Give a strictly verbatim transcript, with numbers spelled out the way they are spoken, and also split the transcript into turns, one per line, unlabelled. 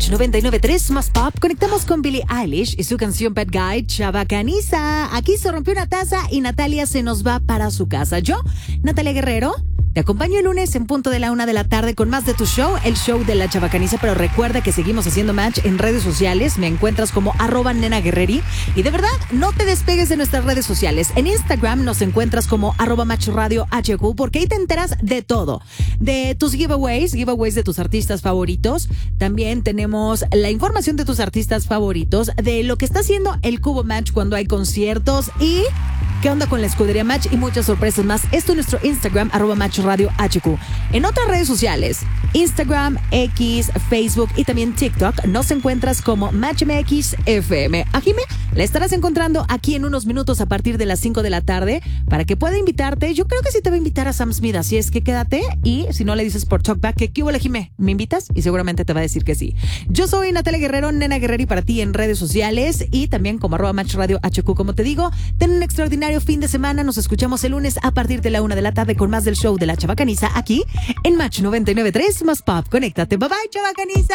Match noventa y nueve punto tres más pop, conectamos con Billie Eilish y su canción Bad Guy, Chabacaniza. Aquí se rompió una taza y Natalia se nos va para su casa. Yo, Natalia Guerrero, te acompaño el lunes en punto de la una de la tarde con más de tu show, el show de la Chabacaniza. Pero recuerda que seguimos haciendo match en redes sociales. Me encuentras como arroba nena guerreri. Y de verdad, no te despegues de nuestras redes sociales. En Instagram nos encuentras como arroba match radio hq, porque ahí te enteras de todo. De tus giveaways, giveaways de tus artistas favoritos. También tenemos la información de tus artistas favoritos, de lo que está haciendo el Cubo Match cuando hay conciertos y qué onda con la escudería Match y muchas sorpresas más. Esto es nuestro Instagram, arroba Match Radio H Q. En otras redes sociales, Instagram, X, Facebook y también TikTok, nos encuentras como Match M X F M. A Jimé la estarás encontrando aquí en unos minutos a partir de las cinco de la tarde para que pueda invitarte. Yo creo que sí te va a invitar a Sam Smith, así es que quédate y si no le dices por Talkback que ¿qué hubo, Jimé? ¿Me invitas? Y seguramente te va a decir que sí. Yo soy Natalia Guerrero, nena Guerreri para ti en redes sociales y también como arroba Match Radio H Q. Como te digo, ten un extraordinario fin de semana. Nos escuchamos el lunes a partir de la una de la tarde con más del show de la Chabacaniza aquí en Match noventa y nueve punto tres más pop. Conéctate. Bye bye, Chabacaniza.